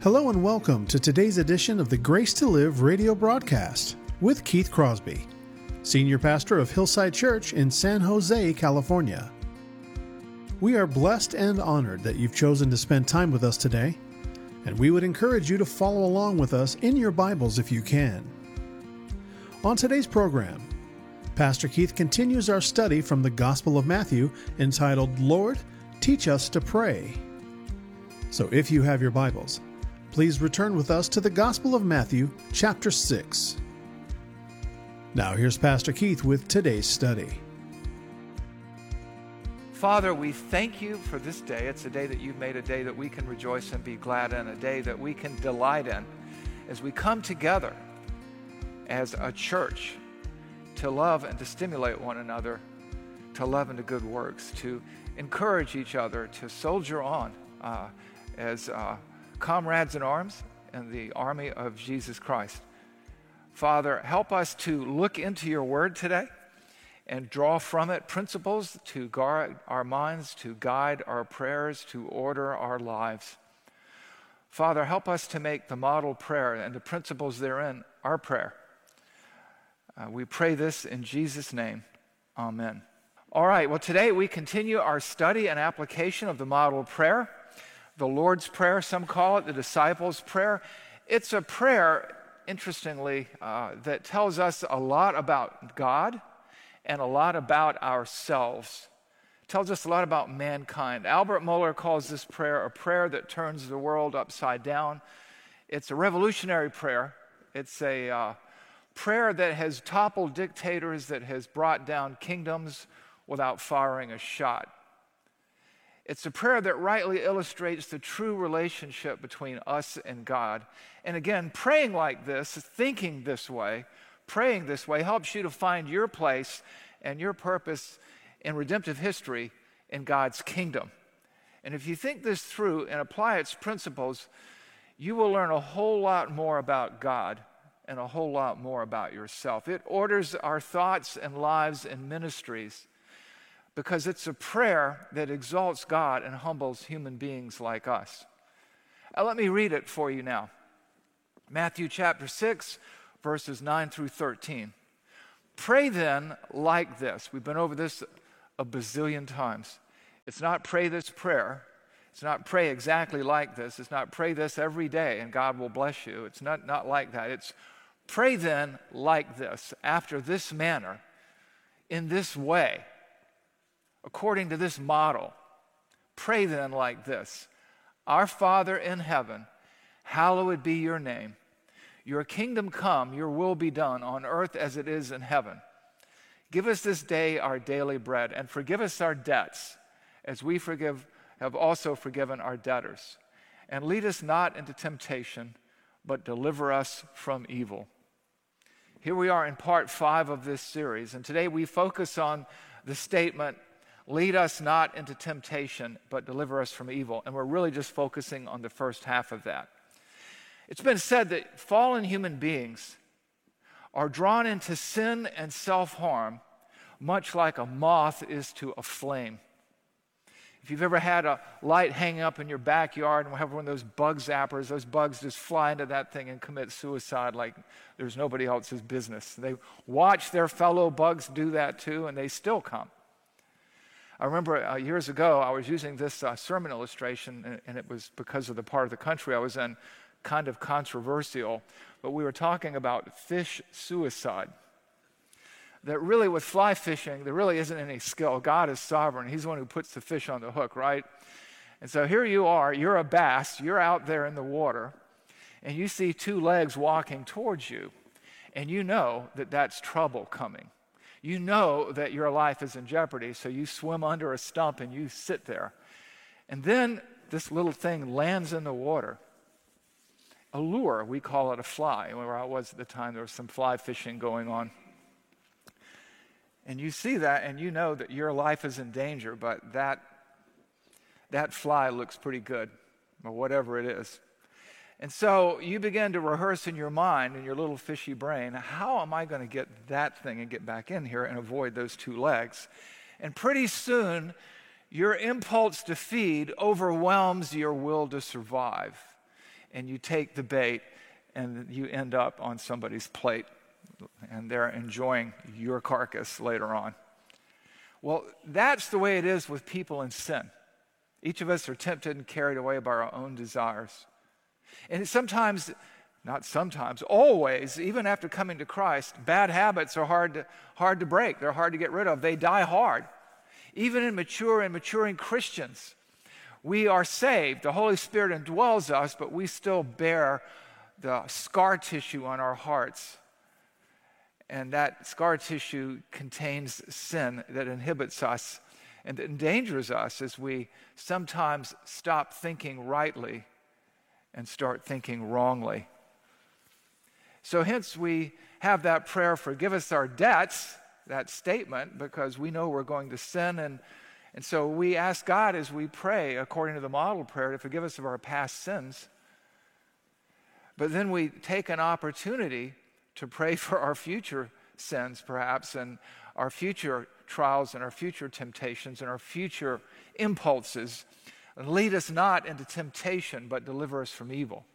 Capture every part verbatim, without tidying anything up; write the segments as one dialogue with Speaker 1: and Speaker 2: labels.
Speaker 1: Hello and welcome to today's edition of the Grace to Live radio broadcast with Keith Crosby, Senior Pastor of Hillside Church in San Jose, California. We are blessed and honored that you've chosen to spend time with us today, and we would encourage you to follow along with us in your Bibles if you can. On today's program, Pastor Keith continues our study from the Gospel of Matthew entitled, Lord, Teach Us to Pray. So if you have your Bibles, please return with us to the Gospel of Matthew, chapter six. Now here's Pastor Keith with today's study.
Speaker 2: Father, we thank you for this day. It's a day that you've made, a day that we can rejoice and be glad in, a day that we can delight in as we come together as a church to love and to stimulate one another, to love and to good works, to encourage each other, to soldier on uh, as uh, comrades in arms in the army of Jesus Christ. Father, help us to look into your word today and draw from it principles to guard our minds, to guide our prayers, to order our lives. Father, help us to make the model prayer and the principles therein our prayer. Uh, we pray this in Jesus' name. Amen. All right, well, today we continue our study and application of the model prayer. The Lord's Prayer, some call it the disciples' prayer. It's a prayer, interestingly, uh, that tells us a lot about God and a lot about ourselves. It tells us a lot about mankind. Albert Mohler calls this prayer a prayer that turns the world upside down. It's a revolutionary prayer. It's a uh, prayer that has toppled dictators, that has brought down kingdoms without firing a shot. It's a prayer that rightly illustrates the true relationship between us and God. And again, praying like this, thinking this way, praying this way helps you to find your place and your purpose in redemptive history in God's kingdom. And if you think this through and apply its principles, you will learn a whole lot more about God and a whole lot more about yourself. It orders our thoughts and lives and ministries, because it's a prayer that exalts God and humbles human beings like us. Now, let me read it for you now. Matthew chapter six, verses nine through thirteen. Pray then like this. We've been over this a bazillion times. It's not pray this prayer. It's not pray exactly like this. It's not pray this every day and God will bless you. It's not, not like that. It's pray then like this, after this manner, in this way, according to this model. Pray then like this: Our Father in heaven, hallowed be your name. Your kingdom come, your will be done on earth as it is in heaven. Give us this day our daily bread, and forgive us our debts, as we forgive have also forgiven our debtors. And lead us not into temptation, but deliver us from evil. Here we are in part five of this series, and today we focus on the statement, lead us not into temptation, but deliver us from evil. And we're really just focusing on the first half of that. It's been said that fallen human beings are drawn into sin and self-harm much like a moth is to a flame. If you've ever had a light hanging up in your backyard and have one of those bug zappers, those bugs just fly into that thing and commit suicide like there's nobody else's business. They watch their fellow bugs do that too, and they still come. I remember uh, years ago, I was using this uh, sermon illustration, and, and it was because of the part of the country I was in, kind of controversial, but we were talking about fish suicide. That really with fly fishing, there really isn't any skill. God is sovereign. He's the one who puts the fish on the hook, right? And so here you are, you're a bass, you're out there in the water, and you see two legs walking towards you, and you know that that's trouble coming. You know that your life is in jeopardy, so you swim under a stump and you sit there. And then this little thing lands in the water. A lure, we call it a fly. Where I was at the time, there was some fly fishing going on. And you see that and you know that your life is in danger, but that, that fly looks pretty good, or whatever it is. And so you begin to rehearse in your mind, in your little fishy brain, how am I going to get that thing and get back in here and avoid those two legs? And pretty soon, your impulse to feed overwhelms your will to survive. and you take the bait and you end up on somebody's plate and they're enjoying your carcass later on. Well, that's the way it is with people in sin. Each of us are tempted and carried away by our own desires. And sometimes, not sometimes, always, even after coming to Christ, bad habits are hard to, hard to break. They're hard to get rid of. They die hard. Even in mature and maturing Christians, we are saved. The Holy Spirit indwells us, but we still bear the scar tissue on our hearts. And that scar tissue contains sin that inhibits us and that endangers us as we sometimes stop thinking rightly and start thinking wrongly. So hence we have that prayer, forgive us our debts, that statement, because we know we're going to sin. And, and so we ask God as we pray, according to the model prayer, to forgive us of our past sins. But then we take an opportunity to pray for our future sins, perhaps, and our future trials and our future temptations and our future impulses. And lead us not into temptation, but deliver us from evil.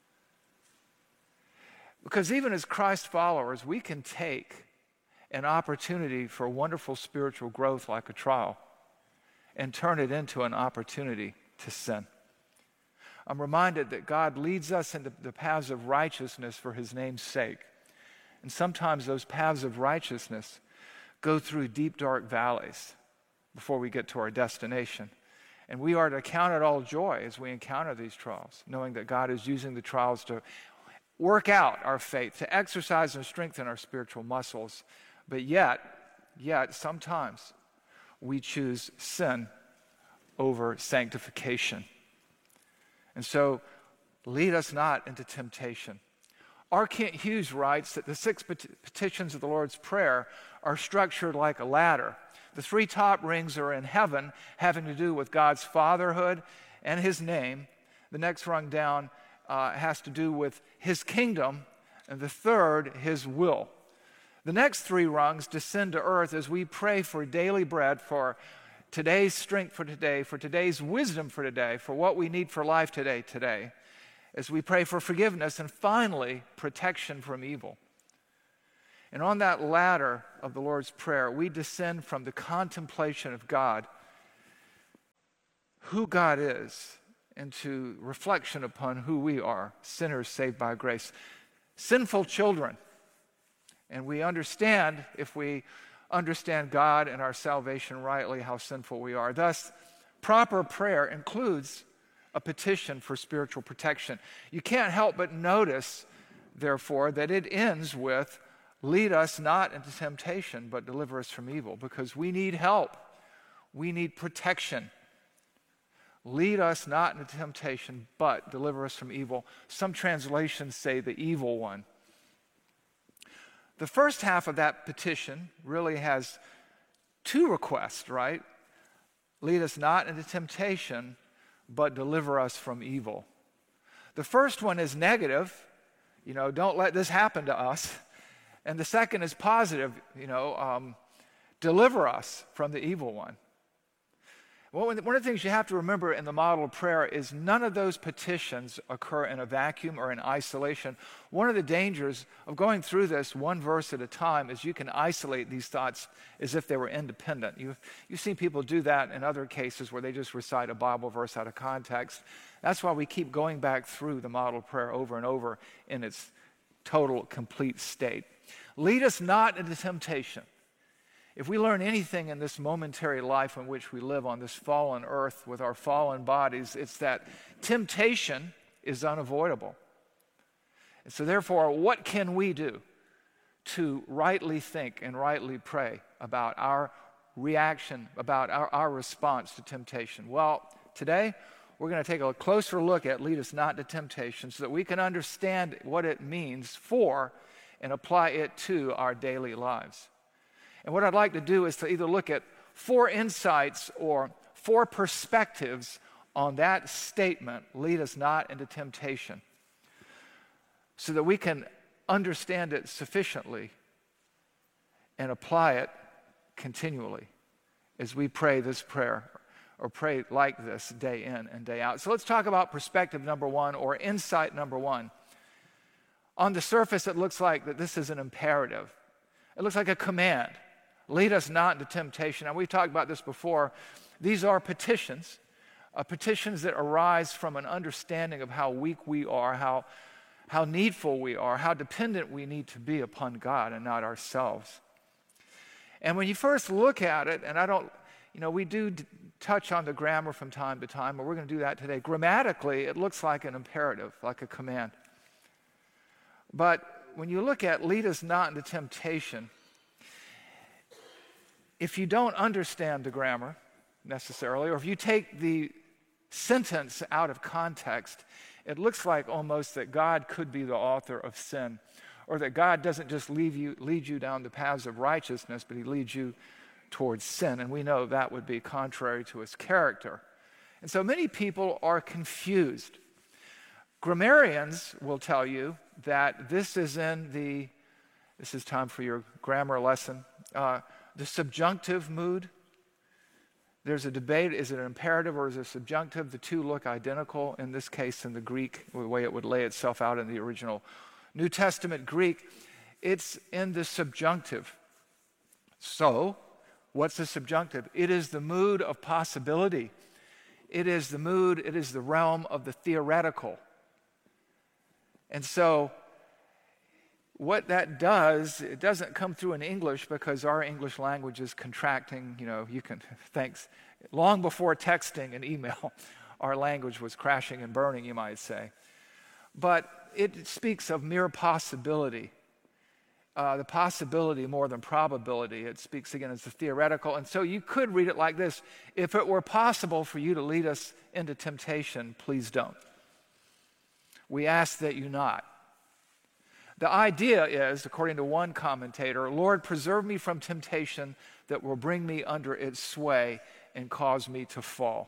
Speaker 2: Because even as Christ followers, we can take an opportunity for wonderful spiritual growth like a trial and turn it into an opportunity to sin. I'm reminded that God leads us into the paths of righteousness for his name's sake. And sometimes those paths of righteousness go through deep, dark valleys before we get to our destination. And we are to count it all joy as we encounter these trials, knowing that God is using the trials to work out our faith, to exercise and strengthen our spiritual muscles. But yet, yet sometimes we choose sin over sanctification. And so, lead us not into temptation. R. Kent Hughes writes that the six pet- petitions of the Lord's Prayer are structured like a ladder. The three top rings are in heaven, having to do with God's fatherhood and his name. The next rung down uh, has to do with his kingdom, and the third, his will. The next three rungs descend to earth as we pray for daily bread, for today's strength for today, for today's wisdom for today, for what we need for life today, today, as we pray for forgiveness and finally protection from evil. And on that ladder of the Lord's Prayer, we descend from the contemplation of God, who God is, into reflection upon who we are, sinners saved by grace, sinful children. And we understand, if we understand God and our salvation rightly, how sinful we are. Thus, proper prayer includes a petition for spiritual protection. You can't help but notice, therefore, that it ends with, lead us not into temptation, but deliver us from evil, because we need help. We need protection. Lead us not into temptation, but deliver us from evil. Some translations say the evil one. The first half of that petition really has two requests, right? Lead us not into temptation, but deliver us from evil. The first one is negative, you know, don't let this happen to us. And the second is positive, you know, um, deliver us from the evil one. Well, one of the things you have to remember in the model of prayer is none of those petitions occur in a vacuum or in isolation. One of the dangers of going through this one verse at a time is you can isolate these thoughts as if they were independent. You've, you've seen people do that in other cases where they just recite a Bible verse out of context. That's why we keep going back through the model prayer over and over in its total, complete state. Lead us not into temptation. If we learn anything in this momentary life in which we live on this fallen earth with our fallen bodies, it's that temptation is unavoidable. And so therefore, what can we do to rightly think and rightly pray about our reaction, about our, our response to temptation? Well, today we're going to take a closer look at lead us not to temptation so that we can understand what it means for and apply it to our daily lives. And what I'd like to do is to either look at four insights or four perspectives on that statement, lead us not into temptation, so that we can understand it sufficiently and apply it continually as we pray this prayer, or pray like this day in and day out. So let's talk about perspective number one, or insight number one. On the surface, it looks like that this is an imperative. It looks like a command. Lead us not into temptation. And we've talked about this before. These are petitions, uh, petitions that arise from an understanding of how weak we are, how, how needful we are, how dependent we need to be upon God and not ourselves. And when you first look at it, and I don't, you know, we do d- touch on the grammar from time to time, but we're going to do that today. Grammatically, it looks like an imperative, like a command. But when you look at lead us not into temptation, if you don't understand the grammar necessarily, or if you take the sentence out of context, it looks like almost that God could be the author of sin, or that God doesn't just leave you, lead you down the paths of righteousness, but he leads you towards sin. And we know that would be contrary to his character. And so many people are confused. Grammarians will tell you that this is in the, this is time for your grammar lesson, uh, the subjunctive mood. There's a debate, is it an imperative or is it subjunctive? The two look identical in this case in the Greek, the way it would lay itself out in the original New Testament Greek. It's in the subjunctive. So, what's the subjunctive? It is the mood of possibility. It is the mood, it is the realm of the theoretical. And so, what that does, it doesn't come through in English because our English language is contracting. You know, you can, thanks, long before texting and email, our language was crashing and burning, you might say. But it speaks of mere possibility. Uh, the possibility more than probability. It speaks again as the theoretical. And so you could read it like this: if it were possible for you to lead us into temptation, please don't. We ask that you not. The idea is, according to one commentator, Lord, preserve me from temptation that will bring me under its sway and cause me to fall.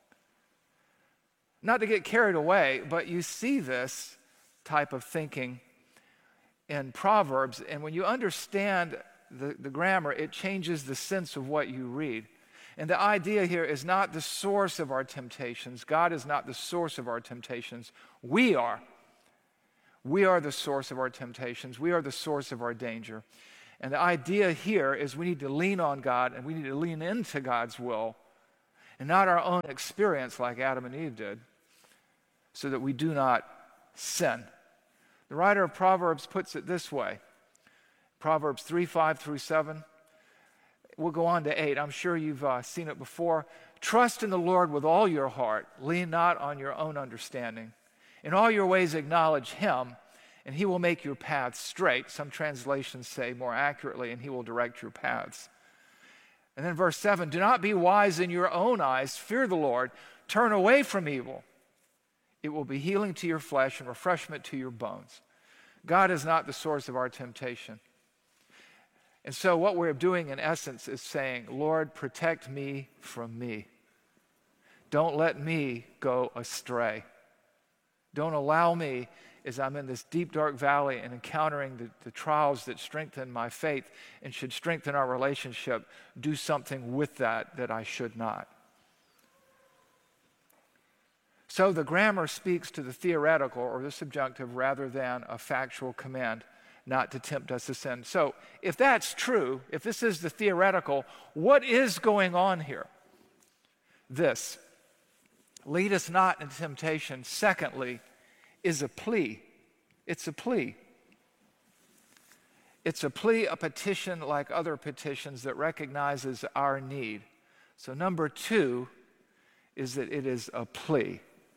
Speaker 2: Not to get carried away, but you see this type of thinking in Proverbs, and when you understand the, the grammar, it changes the sense of what you read. And the idea here is not the source of our temptations. God is not the source of our temptations. We are. We are the source of our temptations. We are the source of our danger. And the idea here is we need to lean on God, and we need to lean into God's will and not our own experience like Adam and Eve did, so that we do not sin. The writer of Proverbs puts it this way. Proverbs three, five through seven. We'll go on to eight. I'm sure you've uh, seen it before. Trust in the Lord with all your heart. Lean not on your own understanding. In all your ways acknowledge him, and he will make your paths straight. Some translations say more accurately, and he will direct your paths. And then verse seven, do not be wise in your own eyes. Fear the Lord. Turn away from evil. It will be healing to your flesh and refreshment to your bones. God is not the source of our temptation. And so what we're doing in essence is saying, Lord, protect me from me. Don't let me go astray. Don't allow me, as I'm in this deep, dark valley and encountering the, the trials that strengthen my faith and should strengthen our relationship, do something with that that I should not. So the grammar speaks to the theoretical or the subjunctive rather than a factual command not to tempt us to sin. So if that's true, if this is the theoretical, what is going on here? This. Lead us not into temptation, secondly, is a plea. It's a plea. It's a plea, a petition like other petitions that recognizes our need. So number two is that it is a plea.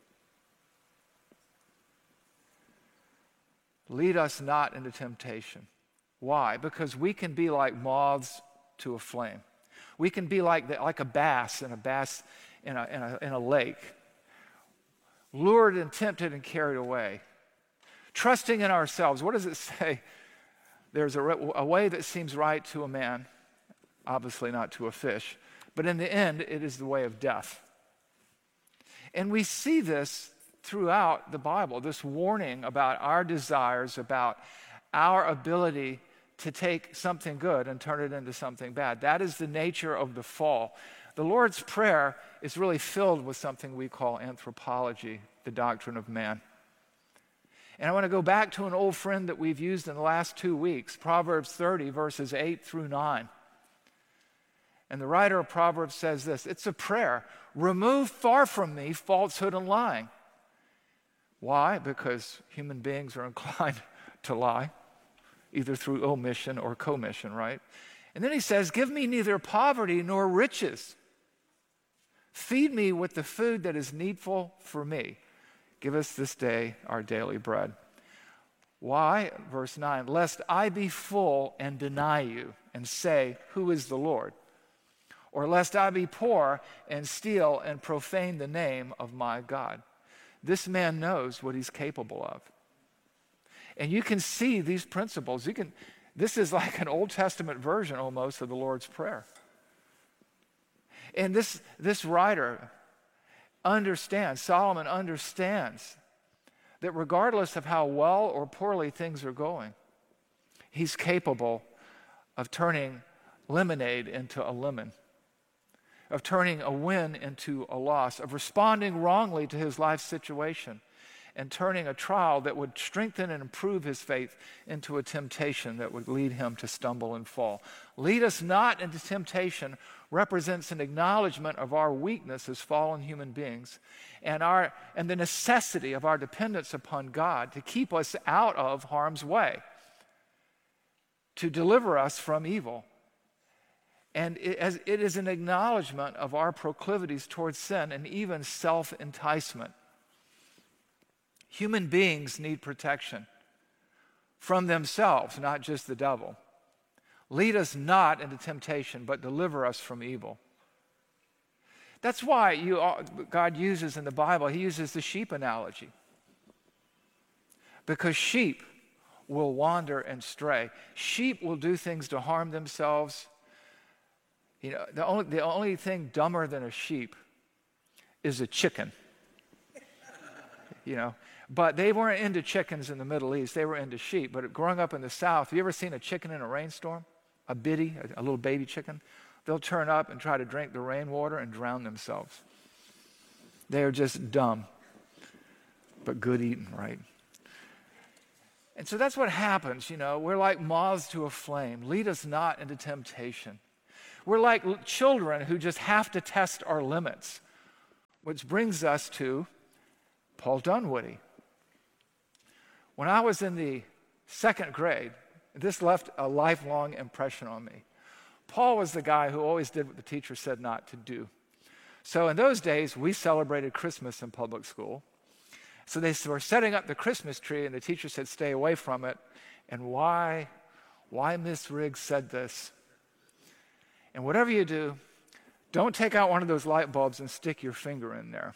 Speaker 2: Lead us not into temptation. Why? Because we can be like moths to a flame. We can be like the, like a bass in a bass in a, in a in a lake, lured and tempted and carried away. Trusting in ourselves. What does it say? There's a, a way that seems right to a man, obviously not to a fish, but in the end, it is the way of death. And we see this throughout the Bible, this warning about our desires, about our ability to take something good and turn it into something bad. That is the nature of the fall. The Lord's Prayer is really filled with something we call anthropology, the doctrine of man. And I want to go back to an old friend that we've used in the last two weeks, Proverbs thirty, verses eight through nine. And the writer of Proverbs says this, it's a prayer. Remove far from me falsehood and lying. Why? Because human beings are inclined to lie, either through omission or commission, right? And then he says, give me neither poverty nor riches. Feed me with the food that is needful for me. Give us this day our daily bread. Why? Verse nine, lest I be full and deny you and say, who is the Lord? Or lest I be poor and steal and profane the name of my God. This man knows what he's capable of. And you can see these principles. You can. This is like an Old Testament version almost of the Lord's Prayer. And this, this writer understands, Solomon understands, that regardless of how well or poorly things are going, he's capable of turning lemonade into a lemon, of turning a win into a loss, of responding wrongly to his life situation, and turning a trial that would strengthen and improve his faith into a temptation that would lead him to stumble and fall. Lead us not into temptation represents an acknowledgement of our weakness as fallen human beings and, our, and the necessity of our dependence upon God to keep us out of harm's way, to deliver us from evil. And it, as, it is an acknowledgement of our proclivities towards sin and even self-enticement. Human beings need protection from themselves, not just the devil. Lead us not into temptation, but deliver us from evil. That's why you, God uses in the Bible, he uses the sheep analogy. Because sheep will wander and stray. Sheep will do things to harm themselves. You know, the only, the only thing dumber than a sheep is a chicken. You know, but they weren't into chickens in the Middle East. They were into sheep. But growing up in the South, have you ever seen a chicken in a rainstorm? A biddy, a, a little baby chicken? They'll turn up and try to drink the rainwater and drown themselves. They are just dumb, but good eating, right? And so that's what happens, you know. We're like moths to a flame. Lead us not into temptation. We're like children who just have to test our limits, which brings us to Paul Dunwoody. When I was in the second grade, this left a lifelong impression on me. Paul was the guy who always did what the teacher said not to do. So in those days, we celebrated Christmas in public school. So they were setting up the Christmas tree, and the teacher said, stay away from it. And why, why Miss Riggs said this? And whatever you do, don't take out one of those light bulbs and stick your finger in there.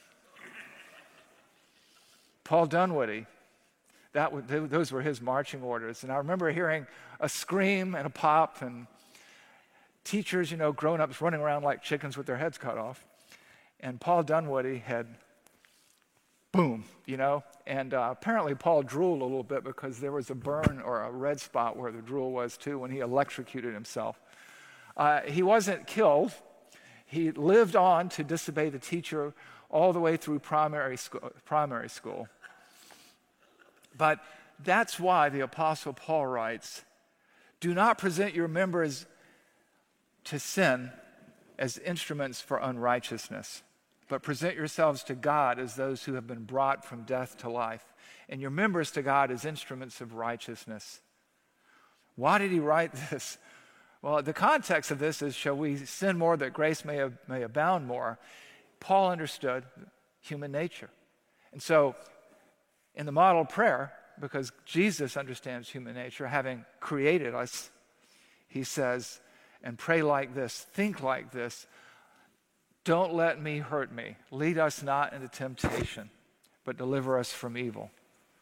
Speaker 2: Paul Dunwoody, that would, those were his marching orders. And I remember hearing a scream and a pop, and teachers, you know, grown-ups running around like chickens with their heads cut off. And Paul Dunwoody had, boom, you know. And uh, apparently Paul drooled a little bit because there was a burn or a red spot where the drool was too when he electrocuted himself. Uh, he wasn't killed. He lived on to disobey the teacher all the way through primary school. Primary school. But that's why the Apostle Paul writes, do not present your members to sin as instruments for unrighteousness, but present yourselves to God as those who have been brought from death to life, and your members to God as instruments of righteousness. Why did he write this? Well, the context of this is, shall we sin more that grace may, ab- may abound more? Paul understood human nature. And so, in the model prayer, because Jesus understands human nature, having created us, he says, and pray like this, think like this, don't let me hurt me. Lead us not into temptation, but deliver us from evil.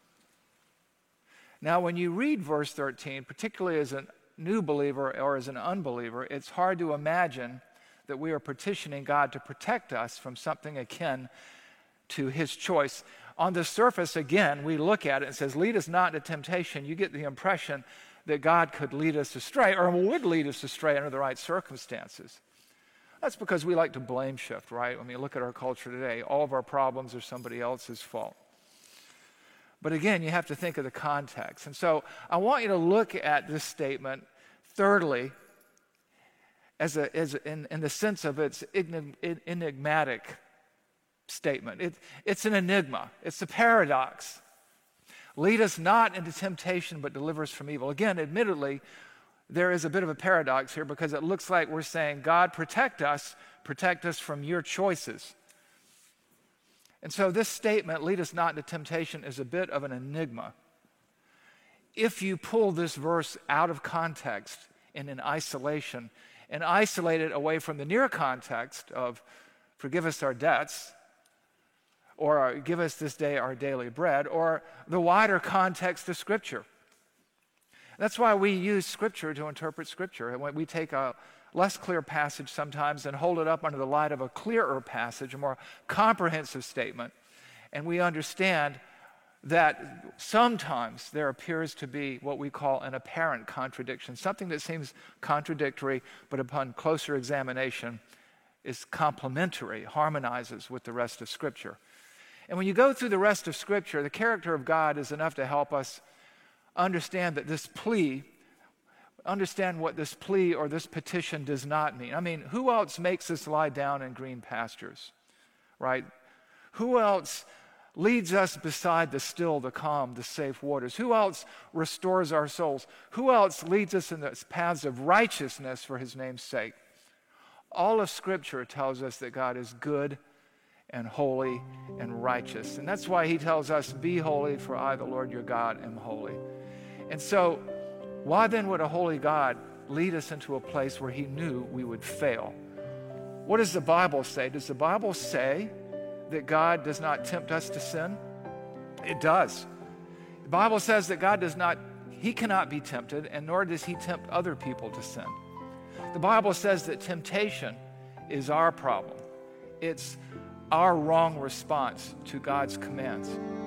Speaker 2: Now, when you read verse thirteen, particularly as a new believer or as an unbeliever, it's hard to imagine that we are petitioning God to protect us from something akin to his choice. On the surface, again, we look at it and it says, lead us not into temptation. You get the impression that God could lead us astray or would lead us astray under the right circumstances. That's because we like to blame shift, right? When you look at our culture today, all of our problems are somebody else's fault. But again, you have to think of the context. And so I want you to look at this statement, thirdly, as a, as a, in, in the sense of its enigmatic statement. It, it's an enigma. It's a paradox. Lead us not into temptation, but deliver us from evil. Again, admittedly, there is a bit of a paradox here because it looks like we're saying, God, protect us, protect us from your choices. And so this statement, lead us not into temptation, is a bit of an enigma. If you pull this verse out of context and in isolation, and isolate it away from the near context of forgive us our debts, or give us this day our daily bread, or the wider context of Scripture. That's why we use Scripture to interpret Scripture. And when we take a less clear passage sometimes and hold it up under the light of a clearer passage, a more comprehensive statement, and we understand that sometimes there appears to be what we call an apparent contradiction, something that seems contradictory, but upon closer examination is complementary, harmonizes with the rest of Scripture. And when you go through the rest of Scripture, the character of God is enough to help us understand that this plea, understand what this plea or this petition does not mean. I mean, who else makes us lie down in green pastures, right? Who else leads us beside the still, the calm, the safe waters? Who else restores our souls? Who else leads us in the paths of righteousness for his name's sake? All of Scripture tells us that God is good and holy and righteous. And that's why he tells us, be holy, for I, the Lord your God, am holy. And so, why then would a holy God lead us into a place where he knew we would fail? What does the Bible say? Does the Bible say that God does not tempt us to sin? It does. The Bible says that God does not, he cannot be tempted, and nor does he tempt other people to sin. The Bible says that temptation is our problem. It's our wrong response to God's commands.